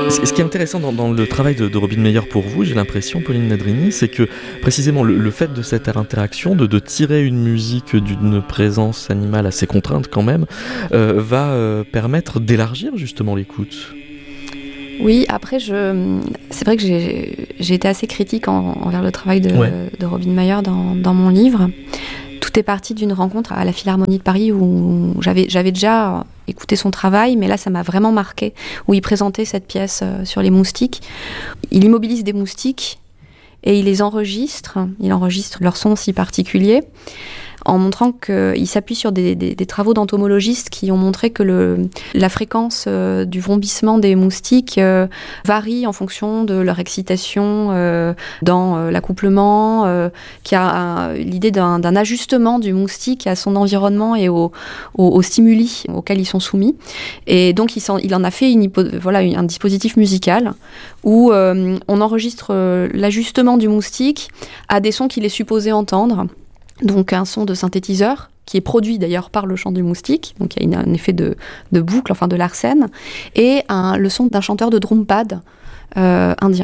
Ce qui est intéressant dans le travail de Robin Meyer pour vous, j'ai l'impression, Pauline Nadrini, c'est que précisément le fait de cette interaction, de tirer une musique d'une présence animale assez contrainte quand même, va permettre d'élargir justement l'écoute. Oui, après, c'est vrai que j'ai été assez critique envers le travail de Robin Meyer dans mon livre. Tout est parti d'une rencontre à la Philharmonie de Paris où j'avais déjà écouté son travail, mais là, ça m'a vraiment marqué, où il présentait cette pièce sur les moustiques. Il immobilise des moustiques et il les enregistre. Il enregistre leur son si particulier, en montrant qu'il s'appuie sur des travaux d'entomologistes qui ont montré que la fréquence du vrombissement des moustiques varie en fonction de leur excitation dans l'accouplement, qui a l'idée d'un ajustement du moustique à son environnement et aux stimuli auxquels ils sont soumis. Et donc il en a fait un dispositif musical où on enregistre l'ajustement du moustique à des sons qu'il est supposé entendre. Donc un son de synthétiseur, qui est produit d'ailleurs par le chant du moustique, donc il y a un effet de boucle, enfin de Larsen, et le son d'un chanteur de drumpad indien.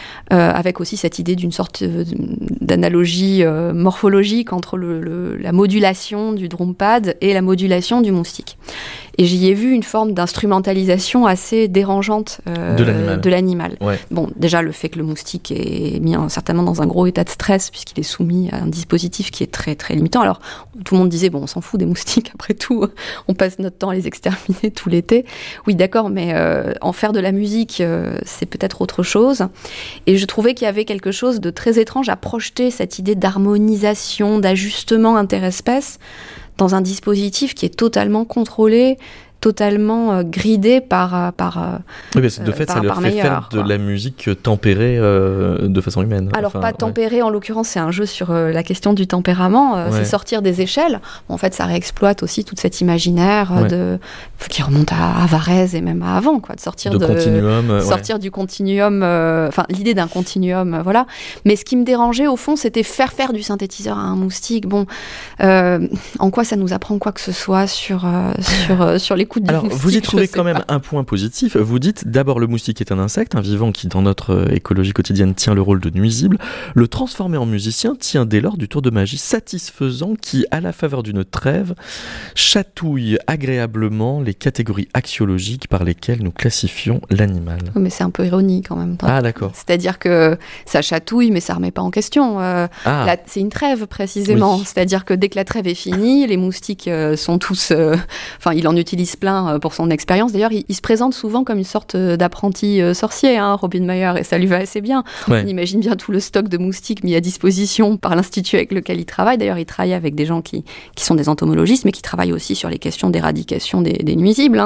Avec aussi cette idée d'une sorte d'analogie morphologique entre la modulation du drumpad et la modulation du moustique. Et j'y ai vu une forme d'instrumentalisation assez dérangeante de l'animal. Ouais. Bon, déjà, le fait que le moustique est mis certainement dans un gros état de stress, puisqu'il est soumis à un dispositif qui est très, très limitant. Alors, tout le monde disait, bon, on s'en fout des moustiques, après tout, on passe notre temps à les exterminer tout l'été. Oui, d'accord, mais en faire de la musique, c'est peut-être autre chose. Et je trouvais qu'il y avait quelque chose de très étrange à projeter cette idée d'harmonisation, d'ajustement interespèce dans un dispositif qui est totalement contrôlé, totalement gridé par oui, mais de fait, ça leur fait faire de la musique tempérée de façon humaine. Alors, pas tempérée, en l'occurrence, c'est un jeu sur la question du tempérament, c'est sortir des échelles. Bon, en fait, ça réexploite aussi toute cet imaginaire qui remonte à Varèse et même à avant, quoi, de sortir du continuum, l'idée d'un continuum, voilà. Mais ce qui me dérangeait, au fond, c'était faire du synthétiseur à un moustique. Bon, en quoi ça nous apprend quoi que ce soit sur les Alors, vous y trouvez quand même un point positif. Vous dites, d'abord, le moustique est un insecte, un vivant qui, dans notre écologie quotidienne, tient le rôle de nuisible. Le transformer en musicien tient dès lors du tour de magie satisfaisant qui, à la faveur d'une trêve, chatouille agréablement les catégories axiologiques par lesquelles nous classifions l'animal. Oui, mais c'est un peu ironique en même temps. Ah, d'accord. C'est-à-dire que ça chatouille, mais ça ne remet pas en question. Là, c'est une trêve, précisément. Oui. C'est-à-dire que dès que la trêve est finie, les moustiques sont tous... il en utilise plein pour son expérience. D'ailleurs, il se présente souvent comme une sorte d'apprenti sorcier, Robin Meyer, et ça lui va assez bien. Ouais. On imagine bien tout le stock de moustiques mis à disposition par l'institut avec lequel il travaille. D'ailleurs, il travaille avec des gens qui sont des entomologistes, mais qui travaillent aussi sur les questions d'éradication des nuisibles.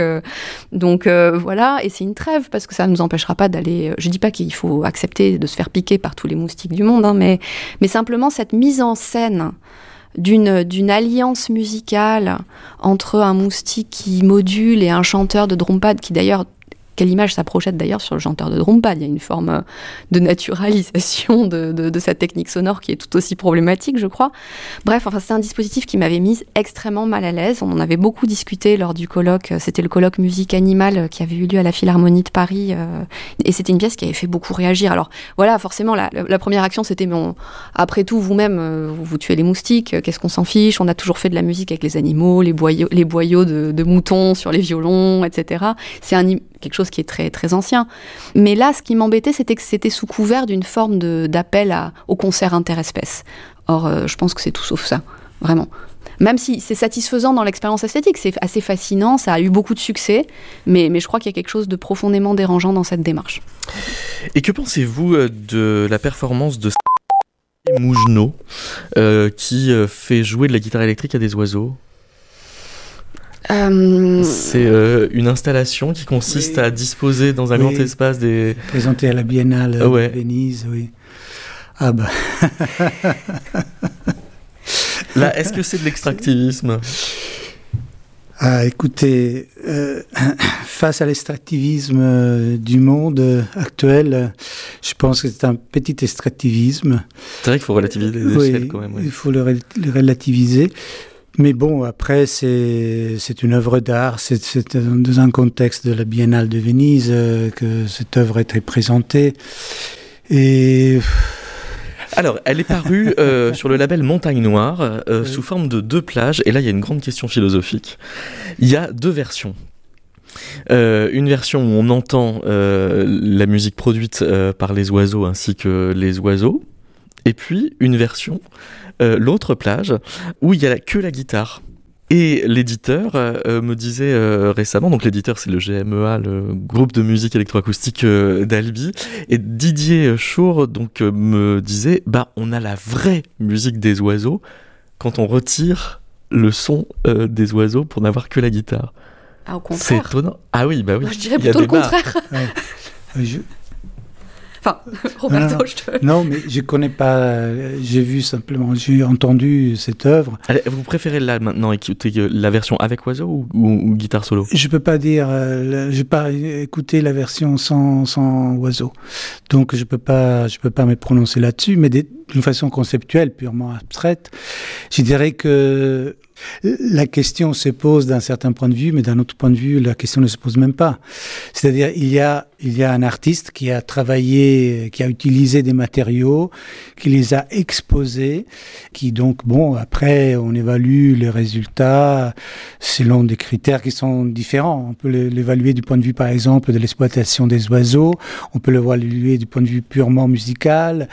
Donc, voilà, et c'est une trêve, parce que ça ne nous empêchera pas d'aller... Je ne dis pas qu'il faut accepter de se faire piquer par tous les moustiques du monde, mais simplement cette mise en scène d'une alliance musicale entre un moustique qui module et un chanteur de drumpad qui d'ailleurs... Quelle image ça projette d'ailleurs sur le chanteur de drumpad. Il y a une forme de naturalisation de sa technique sonore qui est tout aussi problématique, je crois. Bref, c'est un dispositif qui m'avait mise extrêmement mal à l'aise. On en avait beaucoup discuté lors du colloque. C'était le colloque musique animale qui avait eu lieu à la Philharmonie de Paris. Et c'était une pièce qui avait fait beaucoup réagir. Alors voilà, forcément, la première action, c'était après tout, vous-même, vous tuez les moustiques. Qu'est-ce qu'on s'en fiche ? On a toujours fait de la musique avec les animaux, les boyaux de moutons sur les violons, etc. C'est quelque chose qui est très, très ancien. Mais là, ce qui m'embêtait, c'était que c'était sous couvert d'une forme d'appel au concert interespèces. Or, je pense que c'est tout sauf ça, vraiment. Même si c'est satisfaisant dans l'expérience esthétique, c'est assez fascinant, ça a eu beaucoup de succès, mais je crois qu'il y a quelque chose de profondément dérangeant dans cette démarche. Et que pensez-vous de la performance de Mougenot, qui fait jouer de la guitare électrique à des oiseaux ? C'est une installation qui consiste à disposer dans un grand espace des... Présentée à la Biennale de Venise, oui. Ah bah... Là, est-ce que c'est de l'extractivisme ? Écoutez, face à l'extractivisme du monde actuel, je pense que c'est un petit extractivisme. C'est vrai qu'il faut relativiser les échelles quand même. Oui. Il faut le relativiser. Mais bon, après, c'est une œuvre d'art. C'est dans un contexte de la Biennale de Venise que cette œuvre a été présentée. Et... Alors, elle est parue sur le label Montagne Noire sous forme de 2 plages. Et là, il y a une grande question philosophique. Il y a 2 versions. Une version où on entend la musique produite par les oiseaux ainsi que les oiseaux. Et puis, une version, l'autre plage, où il n'y a que la guitare. Et l'éditeur me disait récemment, donc l'éditeur c'est le GMEA, le groupe de musique électroacoustique d'Albi, et Didier Chaure donc me disait, on a la vraie musique des oiseaux quand on retire le son des oiseaux pour n'avoir que la guitare. Ah, au contraire. C'est étonnant. Ah oui, oui. Moi, je dirais plutôt le contraire. Enfin, Roberto, Non, mais je connais pas. J'ai entendu cette œuvre. Allez, vous préférez là maintenant écouter la version avec oiseau ou guitare solo ? Je peux pas dire. J'ai pas écouté la version sans oiseau, donc je peux pas me prononcer là-dessus. Mais d'une façon conceptuelle, purement abstraite, je dirais que la question se pose d'un certain point de vue, mais d'un autre point de vue, la question ne se pose même pas. C'est-à-dire, il y a un artiste qui a travaillé, qui a utilisé des matériaux, qui les a exposés, qui donc, après, on évalue les résultats selon des critères qui sont différents. On peut l'évaluer du point de vue, par exemple, de l'exploitation des oiseaux. On peut l'évaluer du point de vue purement musical.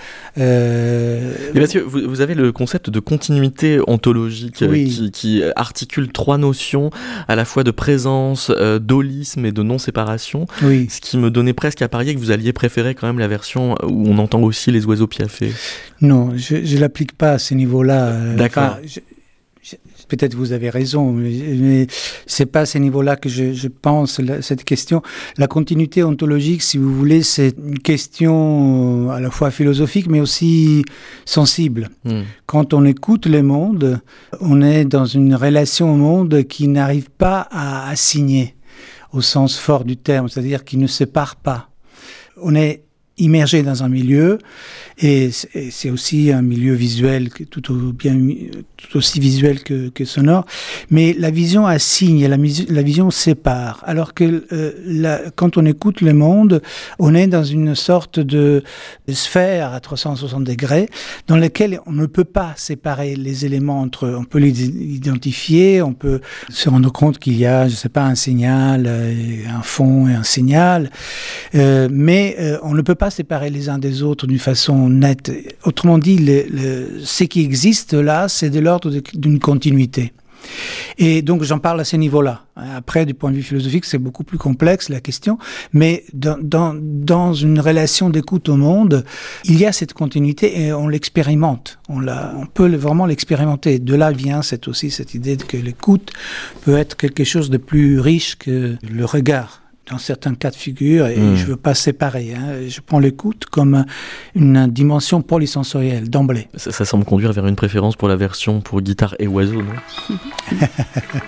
Mais parce que vous avez le concept de continuité ontologique qui articule 3 notions à la fois de présence, d'holisme et de non-séparation. Oui. Ce qui me donnait presque à parier que vous alliez préférer quand même la version où on entend aussi les oiseaux piaffer. Non, je l'applique pas à ce niveau-là. D'accord. Peut-être vous avez raison, mais c'est pas à ce niveau-là que je pense cette question. La continuité ontologique, si vous voulez, c'est une question à la fois philosophique, mais aussi sensible. Quand on écoute le monde, on est dans une relation au monde qui n'arrive pas à assigner au sens fort du terme, c'est-à-dire qui ne sépare pas. On est immergé dans un milieu, et c'est aussi un milieu visuel, tout aussi visuel que sonore, mais la vision assigne, la vision sépare, alors que quand on écoute le monde, on est dans une sorte de sphère à 360 degrés, dans laquelle on ne peut pas séparer les éléments entre eux. On peut les identifier, on peut se rendre compte qu'il y a, un signal, un fond et un signal, mais on ne peut pas séparer les uns des autres d'une façon nette. Autrement dit, ce qui existe là, c'est de l'ordre d'une continuité. Et donc j'en parle à ce niveau-là. Après, du point de vue philosophique, c'est beaucoup plus complexe la question, mais dans une relation d'écoute au monde, il y a cette continuité et on l'expérimente. On peut vraiment l'expérimenter. De là vient aussi cette idée que l'écoute peut être quelque chose de plus riche que le regard. Dans certains cas de figure, et je ne veux pas séparer. Je prends l'écoute comme une dimension polysensorielle, d'emblée. Ça semble conduire vers une préférence pour la version pour guitare et oiseau, non ?